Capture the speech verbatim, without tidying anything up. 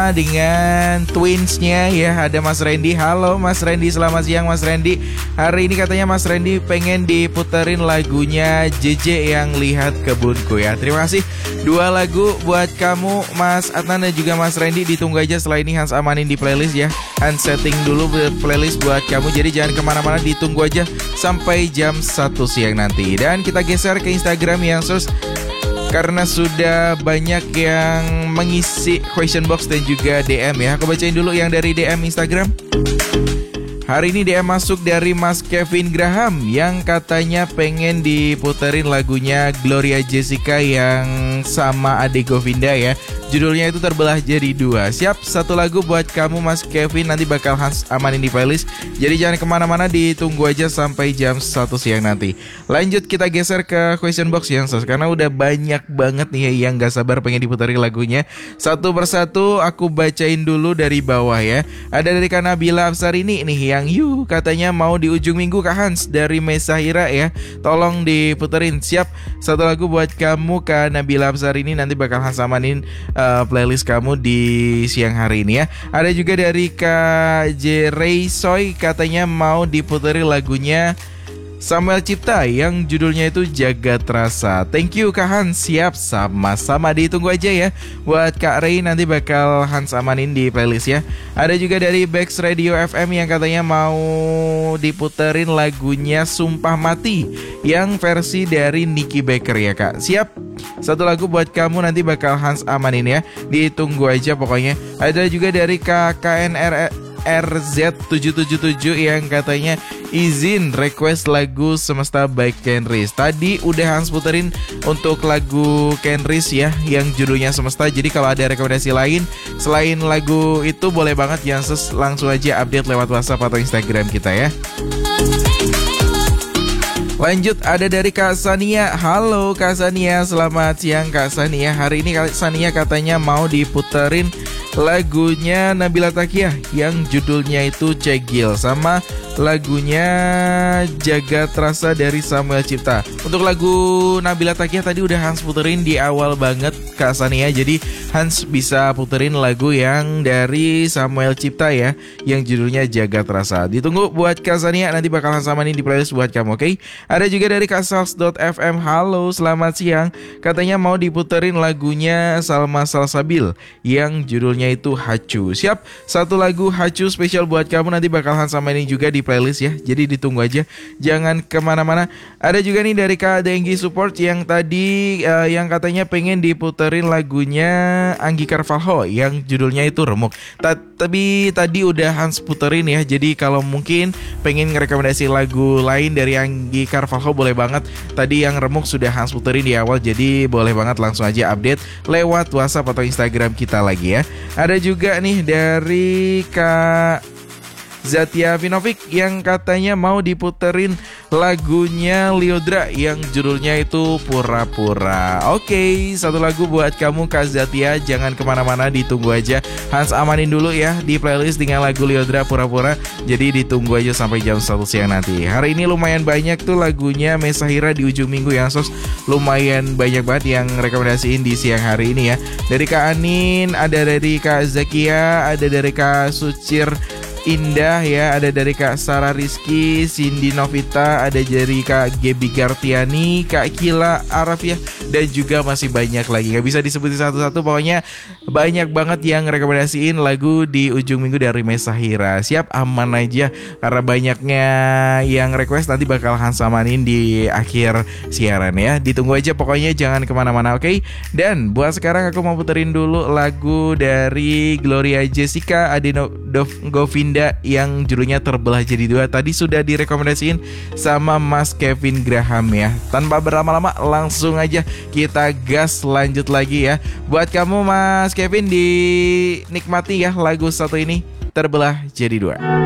bersama dengan twinsnya ya. Ada Mas Randy. Halo Mas Randy, selamat siang Mas Randy. Hari ini katanya Mas Randy pengen diputerin lagunya J J yang Lihat Kebunku ya. Terima kasih. Dua lagu buat kamu Mas Adnan dan juga Mas Randy. Ditunggu aja setelah ini Hans amanin di playlist ya. Hans setting dulu playlist buat kamu. Jadi jangan kemana-mana, ditunggu aja sampai jam satu siang nanti. Dan kita geser ke Instagram yang sus, karena sudah banyak yang mengisi question box dan juga D M ya. Aku bacain dulu yang dari D M Instagram. Hari ini D M masuk dari Mas Kevin Graham yang katanya pengen diputerin lagunya Gloria Jessica yang sama Ade Govinda ya. Judulnya itu Terbelah Jadi Dua. Siap, satu lagu buat kamu Mas Kevin. Nanti bakal Hans amanin di playlist. Jadi jangan kemana-mana, ditunggu aja sampai jam satu siang nanti. Lanjut kita geser ke question box yang sos, karena udah banyak banget nih yang gak sabar pengen diputerin lagunya. Satu persatu aku bacain dulu dari bawah ya. Ada dari Kak Nabila Absarini nih yang yuk katanya mau di ujung minggu Kak Hans dari Mesahira ya. Tolong diputerin. Siap, satu lagu buat kamu Kak Nabila Absarini. Nanti bakal Hans amanin Uh, playlist kamu di siang hari ini ya. Ada juga dari Kak J. Ray Soy katanya mau diputerin lagunya Samuel Cipta yang judulnya itu Jagat Rasa. Thank you Kak Hans. Siap, sama-sama, ditunggu aja ya. Buat Kak Ray nanti bakal Hans amanin di playlist ya. Ada juga dari Bex Radio F M yang katanya mau diputerin lagunya Sumpah Mati yang versi dari Nicky Baker ya Kak. Siap, satu lagu buat kamu nanti bakal Hans amanin ya. Ditunggu aja pokoknya. Ada juga dari K K N R R Z tujuh tujuh tujuh yang katanya izin request lagu Semesta by Kenris. Tadi udah Hans puterin untuk lagu Kenris ya yang judulnya Semesta. Jadi kalau ada rekomendasi lain selain lagu itu boleh banget ya, langsung aja update lewat WhatsApp atau Instagram kita ya. Lanjut, ada dari Kak Sania. Halo Kak Sania, selamat siang Kak Sania. Hari ini Kak Sania katanya mau diputerin lagunya Nabila Takiah yang judulnya itu Cegil, sama lagunya Jagat Rasa dari Samuel Cipta. Untuk lagu Nabila Takiah tadi udah Hans puterin di awal banget Kak Sania. Jadi Hans bisa puterin lagu yang dari Samuel Cipta ya, yang judulnya Jagat Rasa. Ditunggu buat Kak Sania, nanti bakal Hans amanin di playlist buat kamu, oke? Okay? Ada juga dari Kasals dot F M. Halo, selamat siang. Katanya mau diputerin lagunya Salma Salsabil yang judulnya itu Hacu. Siap, satu lagu Hacu spesial buat kamu, nanti bakal Hans amanin juga di playlist ya. Jadi ditunggu aja, jangan kemana-mana. Ada juga nih dari Kak Denggi Support yang tadi uh, yang katanya pengen diputerin lagunya Anggi Carvalho yang judulnya itu Remuk. Tapi tadi udah Hans puterin ya. Jadi kalau mungkin pengen ngerekomendasi lagu lain dari Anggi Carvalho boleh banget. Tadi yang Remuk sudah Hans puterin di awal, jadi boleh banget langsung aja update lewat WhatsApp atau Instagram kita lagi ya. Ada juga nih dari Kak Zatia Vinovic yang katanya mau diputerin lagunya Liodra yang judulnya itu Pura-Pura. Oke, satu lagu buat kamu Kak Zatia. Jangan kemana-mana, ditunggu aja. Hans amanin dulu ya di playlist dengan lagu Liodra Pura-Pura. Jadi ditunggu aja sampai jam satu siang nanti. Hari ini lumayan banyak tuh lagunya Mesahira di ujung minggu yang sos. Lumayan banyak banget yang rekomendasiin di siang hari ini ya. Dari Kak Anin, ada dari Kak Zakia, ada dari Kak Sucir Indah ya, ada dari Kak Sarah Rizky, Cindy Novita, ada dari Kak Gebi Gartiani, Kak Kila Arafia, dan juga masih banyak lagi. Gak bisa disebutin satu-satu, pokoknya banyak banget yang rekomendasiin lagu di ujung minggu dari Mesahira. Siap, aman aja, karena banyaknya yang request nanti bakal Hans amanin di akhir siaran ya. Ditunggu aja pokoknya, jangan kemana-mana, oke? Okay? Dan buat sekarang aku mau puterin dulu lagu dari Gloria Jessica, Adeno Govinda yang judulnya Terbelah Jadi Dua. Tadi sudah direkomendasiin sama Mas Kevin Graham ya. Tanpa berlama-lama langsung aja kita gas lanjut lagi ya. Buat kamu Mas Kevin, dinikmati ya lagu satu ini, Terbelah Jadi Dua.